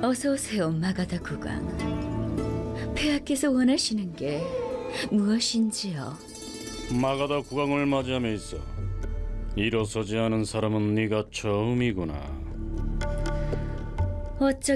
어서 오세요, 마가다 국왕. 폐하께서 원하시는 게 무엇인지요? 마가다 국왕을 맞이함에 있어 일어서지 않은 사람은 네가 처음이구나. 어쩌